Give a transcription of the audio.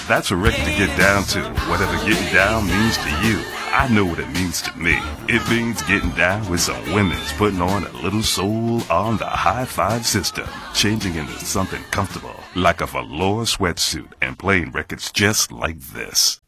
That's a record to get down to. Whatever getting down means to you, I know what it means to me. It means getting down with some women's putting on a little soul on the high five system, changing into something comfortable, like a velour sweatsuit, and playing records just like this.